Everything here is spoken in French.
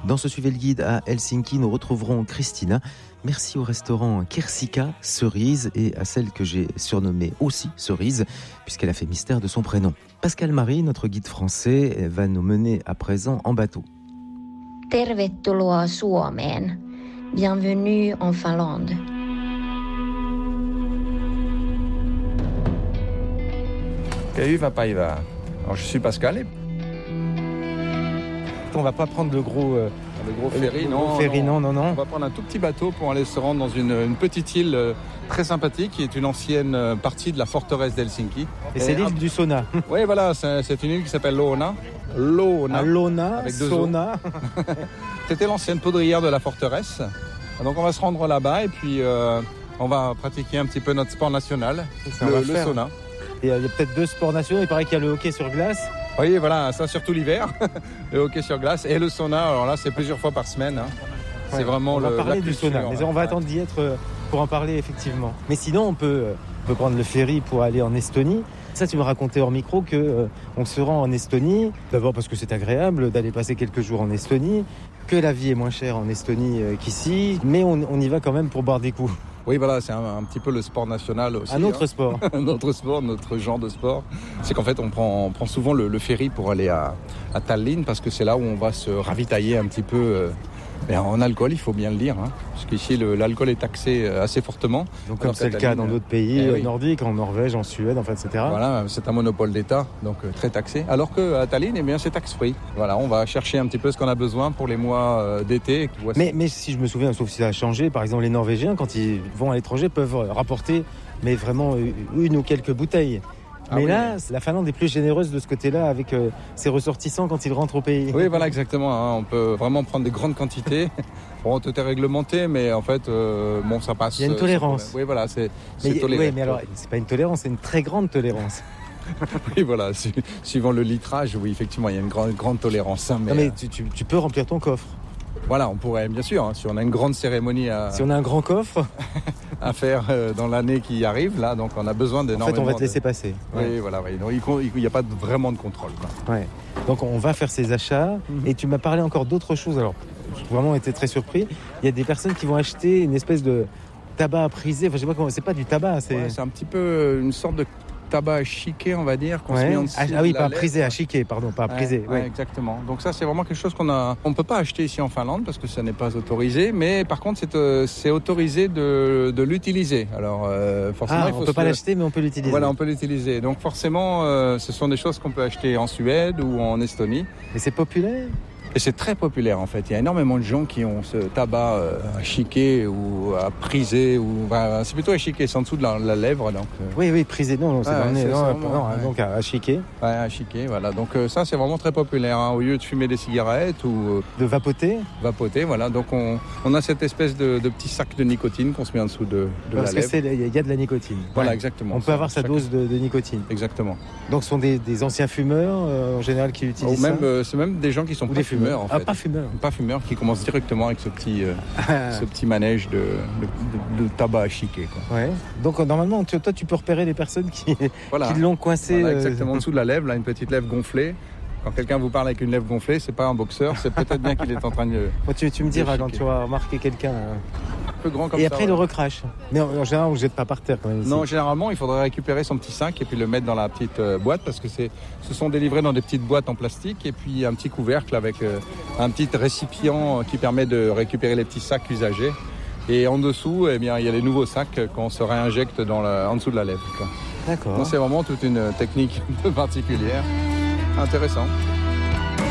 Dans ce Suivez le guide à Helsinki, nous retrouverons Christina. Merci au restaurant Kersika Cerise et à celle que j'ai surnommée aussi Cerise, puisqu'elle a fait mystère de son prénom. Pascal Marie, notre guide français, va nous mener à présent en bateau. Tervetuloa Suomeen. Bienvenue en Finlande. Hyvää päivää. Alors, je suis Pascal. On va pas prendre le gros ferry, non. On va prendre un tout petit bateau pour aller se rendre dans une petite île très sympathique qui est une ancienne partie de la forteresse d'Helsinki. Et c'est l'île du sauna. Oui, voilà, c'est une île qui s'appelle Loona. Loona, avec deux sauna. C'était l'ancienne poudrière de la forteresse. Donc on va se rendre là-bas et puis on va pratiquer un petit peu notre sport national, le sauna. Et il y a peut-être 2 sports nationaux. Il paraît qu'il y a le hockey sur glace. Oui, voilà, ça surtout l'hiver, le hockey sur glace et le sauna. Alors là, c'est plusieurs fois par semaine. C'est vraiment on va parler la du sauna, mais on va attendre d'y être pour en parler effectivement. Mais sinon, on peut prendre le ferry pour aller en Estonie. Ça, tu me racontais hors micro que on se rend en Estonie. D'abord parce que c'est agréable d'aller passer quelques jours en Estonie, que la vie est moins chère en Estonie qu'ici, mais on y va quand même pour boire des coups. Oui, voilà, c'est un petit peu le sport national aussi. Un autre sport. Notre genre de sport. C'est qu'en fait, on prend souvent le ferry pour aller à Tallinn parce que c'est là où on va se ravitailler un petit peu en alcool, il faut bien le dire. Parce qu'ici, l'alcool est taxé assez fortement. Donc comme c'est le cas dans d'autres pays nordiques, en Norvège, en Suède, etc. Voilà, c'est un monopole d'État, donc très taxé. Alors qu'à Tallinn, c'est tax-free. Voilà, on va chercher un petit peu ce qu'on a besoin pour les mois d'été. Mais si je me souviens, sauf si ça a changé, par exemple les Norvégiens, quand ils vont à l'étranger, peuvent rapporter vraiment une ou quelques bouteilles. Mais là, la Finlande est plus généreuse de ce côté-là avec ses ressortissants quand ils rentrent au pays. Oui, voilà, exactement. On peut vraiment prendre des grandes quantités. Bon, tout est réglementé, mais en fait, ça passe. Il y a une tolérance. Oui, voilà, c'est toléré. Oui, mais alors, c'est pas une tolérance, c'est une très grande tolérance. Oui, voilà, suivant le litrage, oui, effectivement, il y a une grande tolérance. Mais tu peux remplir ton coffre. Voilà, on pourrait, bien sûr, si on a une grande cérémonie si on a un grand coffre à faire dans l'année qui arrive, là, donc on a besoin d'énormément. En fait, on va te laisser passer. Oui, voilà, oui. Donc, il n'y a pas vraiment de contrôle, quoi. Ouais. Donc on va faire ces achats. Et tu m'as parlé encore d'autres choses. Alors, j'ai vraiment été très surpris. Il y a des personnes qui vont acheter une espèce de tabac à priser. Enfin, je sais pas comment. C'est pas du tabac, c'est un petit peu une sorte de tabac à chiquer, on va dire. Pas à priser, à chiquer, pardon, pas à priser. Ouais, exactement. Donc ça, c'est vraiment quelque chose on peut pas acheter ici en Finlande parce que ça n'est pas autorisé, mais par contre, c'est autorisé de l'utiliser. Alors, forcément, on peut pas l'acheter, mais on peut l'utiliser. Voilà, on peut l'utiliser. Donc forcément, ce sont des choses qu'on peut acheter en Suède ou en Estonie. Et c'est populaire ? Et c'est très populaire en fait. Il y a énormément de gens qui ont ce tabac à chiquer ou à priser. C'est plutôt à chiquer, c'est en dessous de la lèvre. Donc, Oui, priser, non, c'est dans le nez. Donc à chiquer. Ouais, à chiquer, voilà. Donc ça, c'est vraiment très populaire. Au lieu de fumer des cigarettes ou... de vapoter. Vapoter, voilà. Donc on a cette espèce de petit sac de nicotine qu'on se met en dessous de la lèvre. Parce qu'il y a de la nicotine. Voilà, exactement. On peut avoir sa dose de nicotine. Exactement. Donc ce sont des anciens fumeurs, en général, qui utilisent ça. C'est même des gens qui sont pas fumeurs. En fait. Pas fumeurs, qui commencent directement avec ce petit manège de tabac à chiquer. Quoi. Ouais. Donc normalement, toi, tu peux repérer les personnes qui l'ont coincé. Voilà, exactement en dessous de la lèvre, là, une petite lèvre gonflée. Quand quelqu'un vous parle avec une lèvre gonflée, c'est pas un boxeur, c'est peut-être bien qu'il est en train de... Tu me diras quand tu vas remarquer quelqu'un... Un peu grand comme et ça. Après, il le recrache. Mais en général, on ne jette pas par terre quand même. Ici. Non, généralement, il faudrait récupérer son petit sac et puis le mettre dans la petite boîte parce que ce sont délivrés dans des petites boîtes en plastique et puis un petit couvercle avec un petit récipient qui permet de récupérer les petits sacs usagés. Et en dessous, il y a les nouveaux sacs qu'on se réinjecte en dessous de la lèvre. Quoi. D'accord. Donc, c'est vraiment toute une technique particulière. Intéressant.